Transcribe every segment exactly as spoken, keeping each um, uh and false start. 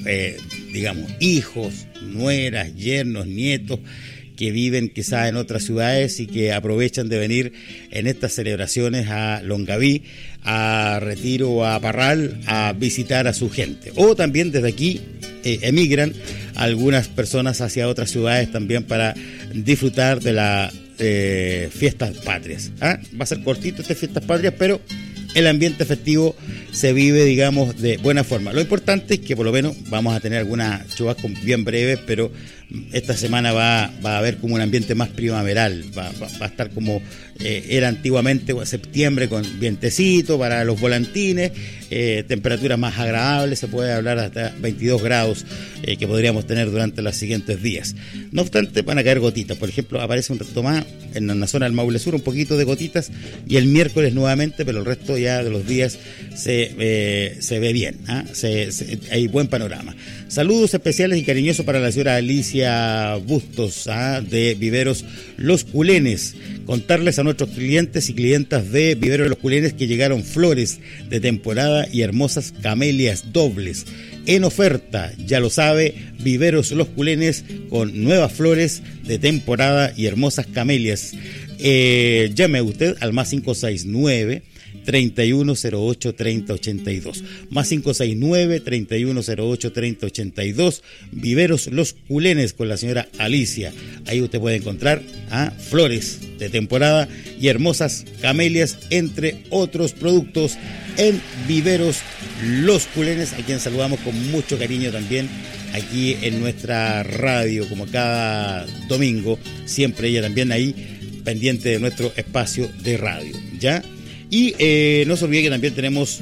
eh, digamos, hijos, nueras, yernos, nietos, que viven quizás en otras ciudades y que aprovechan de venir en estas celebraciones a Longaví, a Retiro o a Parral a visitar a su gente. O también desde aquí eh, emigran algunas personas hacia otras ciudades también para disfrutar de las eh, fiestas patrias. ¿Ah? Va a ser cortito estas fiestas patrias, pero el ambiente festivo se vive, digamos, de buena forma. Lo importante es que por lo menos vamos a tener algunas chubascos bien breves, pero esta semana va, va a haber como un ambiente más primaveral, va, va, va a estar como eh, era antiguamente, septiembre, con vientecito para los volantines, eh, temperaturas más agradables, se puede hablar hasta veintidós grados eh, que podríamos tener durante los siguientes días. No obstante, van a caer gotitas. Por ejemplo, aparece un rato más en la zona del Maule Sur un poquito de gotitas, y el miércoles nuevamente, pero el resto ya de los días se, eh, se ve bien, ¿eh? se, se, hay buen panorama. Saludos especiales y cariñosos para la señora Alicia Bustos, ¿eh? de Viveros Los Culenes. Contarles a nuestros clientes y clientas de Viveros Los Culenes que llegaron flores de temporada y hermosas camelias dobles en oferta. Ya lo sabe, Viveros Los Culenes con nuevas flores de temporada y hermosas camelias. Eh, llame usted al más cinco seis nueve, treinta y uno cero ocho, treinta ochenta y dos. Más cinco seis nueve, treinta y uno cero ocho, treinta ochenta y dos. Viveros Los Culenes con la señora Alicia. Ahí usted puede encontrar ¿ah? flores de temporada y hermosas camelias, entre otros productos, en Viveros Los Culenes, a quien saludamos con mucho cariño también aquí en nuestra radio, como cada domingo, siempre ella también ahí pendiente de nuestro espacio de radio, ¿ya? Y eh, no se olvide que también tenemos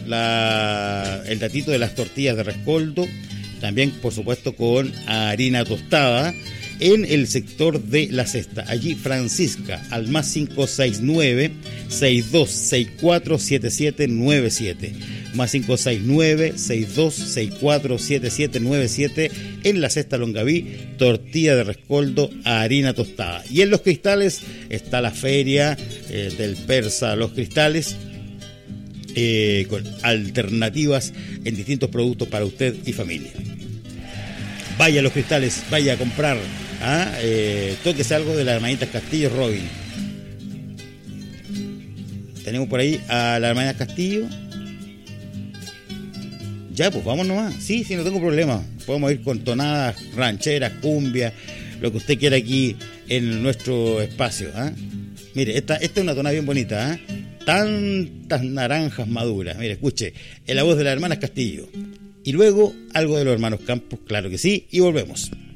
la, el datito de las tortillas de rescoldo, también por supuesto con harina tostada, en el sector de La Cesta. Allí Francisca, al más cinco seis nueve, seis dos seis cuatro, siete siete nueve siete. Más cinco seis nueve, seis dos seis cuatro, siete siete nueve siete, en La Cesta Longaví, tortilla de rescoldo a harina tostada. Y en Los Cristales está la feria eh, del Persa Los Cristales, eh, con alternativas en distintos productos para usted y familia. Vaya a Los Cristales, vaya a comprar, ¿ah? eh, tóquese algo de las hermanitas Castillo Robin. Tenemos por ahí a las hermanitas Castillo. Ya, pues vamos nomás. Sí, sí, no tengo problema. Podemos ir con tonadas rancheras, cumbia, lo que usted quiera aquí en nuestro espacio. ¿eh? Mire, esta, esta es una tonada bien bonita. ¿eh? Tantas naranjas maduras. Mire, escuche, en la voz de las hermanas Castillo. Y luego algo de los hermanos Campos, claro que sí, y volvemos.